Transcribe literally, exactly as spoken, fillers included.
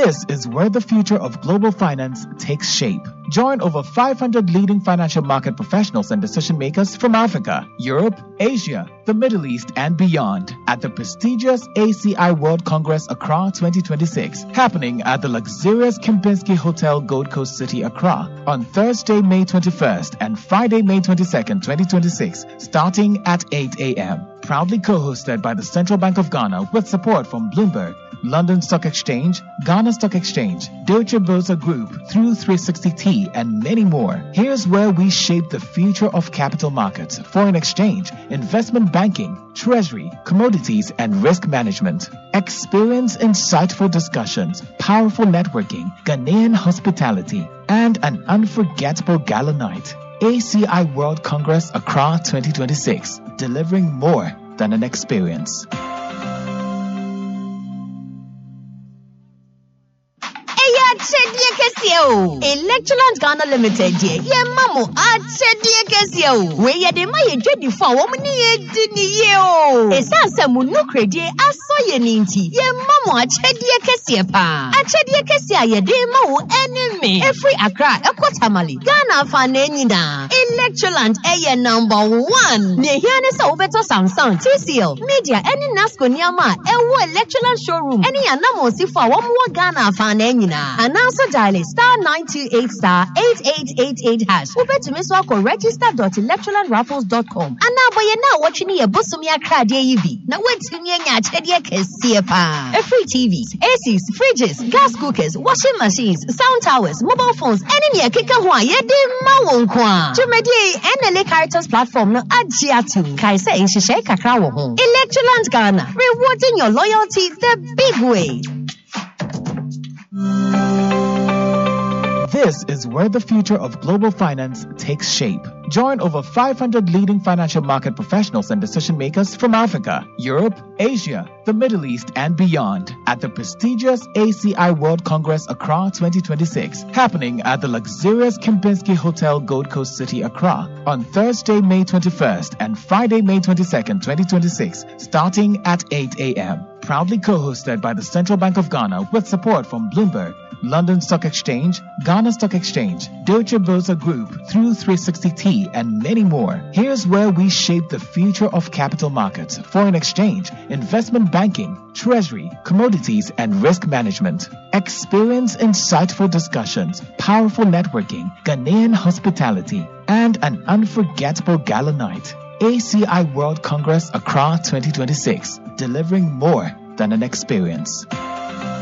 This is where the future of global finance takes shape. Join over five hundred leading financial market professionals and decision makers from Africa, Europe, Asia, the Middle East, and beyond at the prestigious A C I World Congress Accra twenty twenty-six, happening at the luxurious Kempinski Hotel, Gold Coast City, Accra, on Thursday, May twenty-first and Friday, May twenty-second, twenty twenty-six, starting at eight a.m. Proudly co-hosted by the Central Bank of Ghana with support from Bloomberg, London Stock Exchange, Ghana Stock Exchange, Deutsche Börse Group, through three sixty T, and many more. Here's where we shape the future of capital markets, foreign exchange, investment banking, treasury, commodities, and risk management. Experience insightful discussions, powerful networking, Ghanaian hospitality, and an unforgettable gala night. A C I World Congress Accra twenty twenty-six, delivering more than an experience. Electroland Ghana Limited, ye mamo achedie kesi o. We ye de ma ye dwedi fa wo mni ye di ni ye o. Esanse mu no kredi aso ye ni nti. Ye mamo achedie kesi pa. Achedie kesi a ye de ma wo enemy. Every Accra, Ekwatamali, Ghana fa na nyina. Electroland eye number one. Ne hia ne sa obeto Samsung, T C L, Media, any Nasco niama, ewo Electroland showroom. Any anamo si fa wo mo Ghana fa na nyina. And also dial star nine two eight star eight eight eight eight hash. Ube to miss wako register dot electroland raffles dot com. And now boy na watching ye busumi akra de yibi. Na wait to me nya chedie kese pa. Free T Vs, A Cs, fridges, gas cookers, washing machines, sound towers, mobile phones, any ne keka ho ye de ma won kwa. Jumedi N L A Caritas platform no agiatu. Kai say nhihye kakra wo ho. Electroland Ghana, rewarding your loyalty the big way. This is where the future of global finance takes shape. Join over five hundred leading financial market professionals and decision makers from Africa, Europe, Asia, the Middle East, and beyond at the prestigious A C I World Congress Accra twenty twenty-six, happening at the luxurious Kempinski Hotel, Gold Coast City, Accra, on Thursday, May twenty-first and Friday, May twenty-second, twenty twenty-six, starting at eight a.m. Proudly co-hosted by the Central Bank of Ghana with support from Bloomberg, London Stock Exchange, Ghana Stock Exchange, Deutsche Börse Group, through three sixty T, and many more. Here's where we shape the future of capital markets, foreign exchange, investment banking, treasury, commodities, and risk management. Experience insightful discussions, powerful networking, Ghanaian hospitality, and an unforgettable gala night. A C I World Congress Accra twenty twenty-six, delivering more than an experience.